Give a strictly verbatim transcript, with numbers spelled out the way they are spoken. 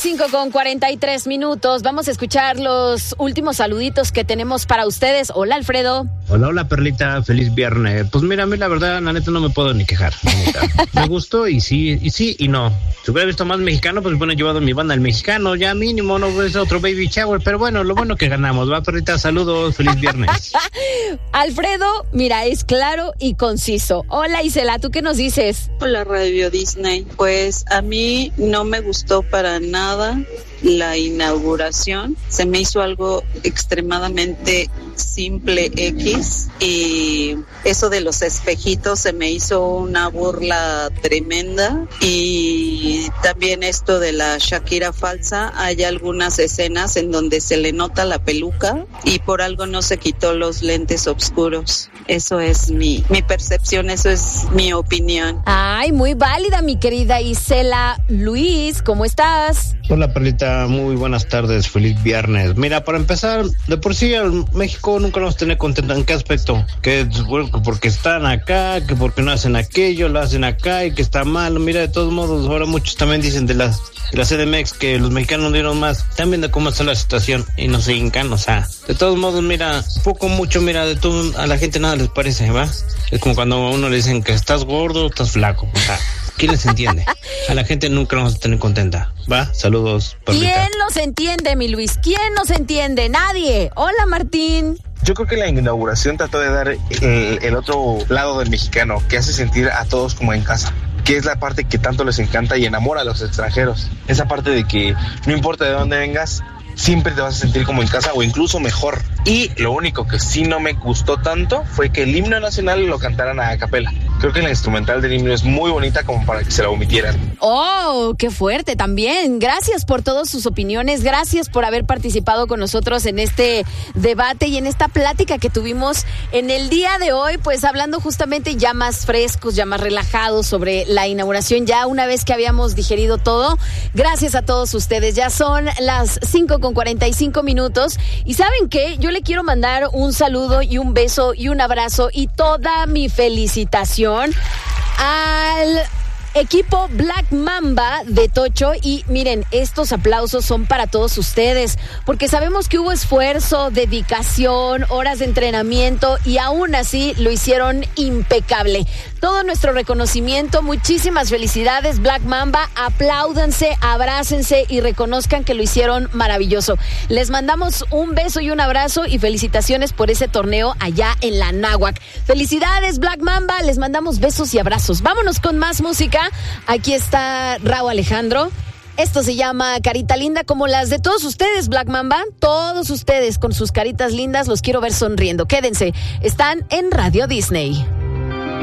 cinco con cuarenta y tres minutos. Vamos a escuchar los últimos saluditos que tenemos para ustedes. Hola, Alfredo. Hola, hola, Perlita. Feliz viernes. Pues mira, a mí la verdad, la neta, no me puedo ni quejar. Me gustó y sí, y sí, y no. Si hubiera visto más mexicano, pues bueno, llevado mi banda el mexicano. Ya mínimo, no es otro baby shower. Pero bueno, lo bueno que ganamos. Va, Perlita, saludos. Feliz viernes. Alfredo, mira, es claro y conciso. Hola, Isela, ¿tú qué nos dices? Hola, Radio Disney. Pues a mí no me gustó para nada la inauguración. Se me hizo algo extremadamente simple X, y eso de los espejitos se me hizo una burla tremenda. Y también esto de la Shakira falsa, hay algunas escenas en donde se le nota la peluca y por algo no se quitó los lentes oscuros. Eso es mi, mi percepción, eso es mi opinión. Ay, muy válida, mi querida Isela. Luis, ¿cómo estás? Hola, Perlita, muy buenas tardes, feliz viernes. Mira, para empezar, de por sí al México nunca nos tiene contento. ¿En qué aspecto? Que bueno, porque están acá, que porque no hacen aquello, lo hacen acá y que está mal. Mira, de todos modos, ahora muchos también dicen de las de la C D M X que los mexicanos dieron más. Están viendo cómo está la situación y no se hincan, o sea, de todos modos, mira, poco, mucho, mira, de todo, a la gente nada les parece, ¿va? Es como cuando a uno le dicen que estás gordo, estás flaco, o sea, ¿quién les entiende? A la gente nunca nos va a tener contenta, ¿va? Saludos, Perlita. ¿Quién nos entiende, mi Luis? ¿Quién nos entiende? Nadie. Hola, Martín. Yo creo que la inauguración trató de dar el, el otro lado del mexicano, que hace sentir a todos como en casa, que es la parte que tanto les encanta y enamora a los extranjeros. Esa parte de que no importa de dónde vengas, siempre te vas a sentir como en casa o incluso mejor. Y lo único que sí no me gustó tanto fue que el himno nacional lo cantaran a capela. Creo que la instrumental del himno es muy bonita como para que se la omitieran. Oh, qué fuerte también. Gracias por todas sus opiniones, gracias por haber participado con nosotros en este debate y en esta plática que tuvimos en el día de hoy, pues hablando justamente ya más frescos, ya más relajados sobre la inauguración, ya una vez que habíamos digerido todo. Gracias a todos ustedes. Ya son las cinco con cuarenta y cinco minutos y ¿saben qué? Yo le quiero mandar un saludo y un beso y un abrazo y toda mi felicitación al equipo Black Mamba de Tocho. Y miren, estos aplausos son para todos ustedes, porque sabemos que hubo esfuerzo, dedicación, horas de entrenamiento y aún así lo hicieron impecable. Todo nuestro reconocimiento, muchísimas felicidades Black Mamba, apláudanse, abrácense y reconozcan que lo hicieron maravilloso. Les mandamos un beso y un abrazo y felicitaciones por ese torneo allá en la Náhuac. Felicidades Black Mamba, les mandamos besos y abrazos. Vámonos con más música. Aquí está Rauw Alejandro. Esto se llama Carita Linda, como las de todos ustedes, Black Mamba. Todos ustedes con sus caritas lindas, los quiero ver sonriendo. Quédense, están en Radio Disney.